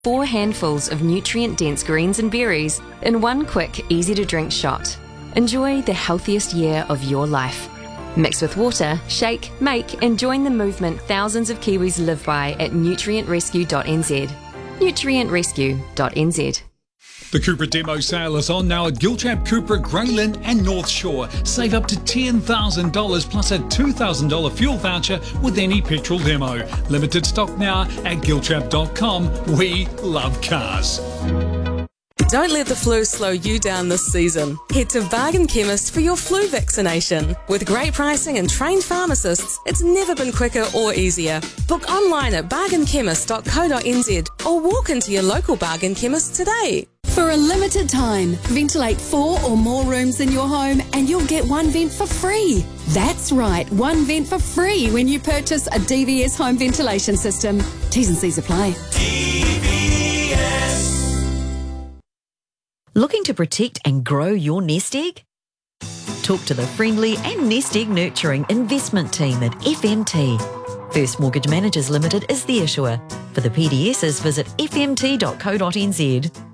4 handfuls of nutrient-dense greens and berries in one quick, easy-to-drink shot. Enjoy the healthiest year of your life. Mix with water, shake, make, and join the movement thousands of Kiwis live by at nutrientrescue.nz. nutrientrescue.nz. The Cupra demo sale is on now at Giltrap, Cupra, Greyland and North Shore. Save up to $10,000 plus a $2,000 fuel voucher with any petrol demo. Limited stock now at giltrap.com. We love cars. Don't let the flu slow you down this season. Head to Bargain Chemist for your flu vaccination. With great pricing and trained pharmacists, it's never been quicker or easier. Book online at bargainchemist.co.nz or walk into your local Bargain Chemist today. For a limited time, ventilate 4 or more rooms in your home and you'll get one vent for free. That's right, one vent for free when you purchase a DVS home ventilation system. T's and C's apply. Looking to protect and grow your nest egg? Talk to the friendly and nest egg nurturing investment team at FMT. First Mortgage Managers Limited is the issuer. For the PDSs, visit fmt.co.nz.